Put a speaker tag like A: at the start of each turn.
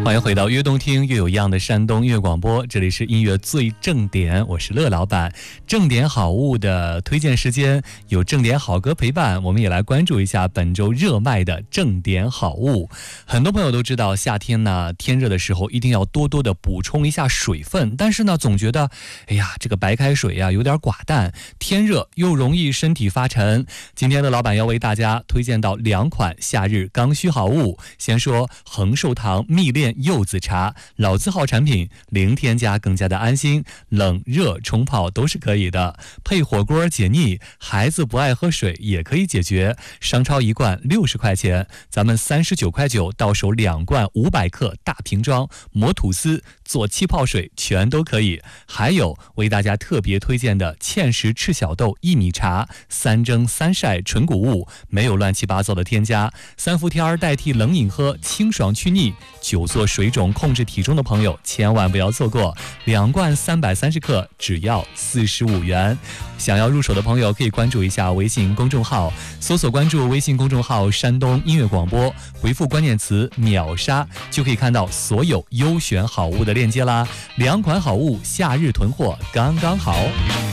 A: 欢迎回到越动听越有样的山东音乐广播，这里是音乐最正点，我是乐老板。正点好物的推荐时间，有正点好歌陪伴，我们也来关注一下本周热卖的正点好物。很多朋友都知道，夏天呢天热的时候一定要多多的补充一下水分，但是呢总觉得哎呀这个白开水呀有点寡淡，天热又容易身体发沉。今天的老板要为大家推荐到2款夏日刚需好物。先说恒寿堂蜜炼柚子茶，老字号产品，零添加更加的安心，冷热冲泡都是可以的，配火锅解腻，孩子不爱喝水也可以解决。商超1罐60块钱，咱们39.9块到手2罐500克大瓶装，磨吐司做气泡水全都可以。还有为大家特别推荐的芡实赤小豆薏米茶，3蒸3晒纯谷物，没有乱七八糟的添加，3伏天代替冷饮喝，清爽去腻。久坐水肿控制体重的朋友千万不要错过，2罐330克只要45元。想要入手的朋友可以关注一下微信公众号，搜索关注微信公众号山东音乐广播，回复关键词秒杀就可以看到所有优选好物的链接啦。2款好物夏日囤货刚刚好。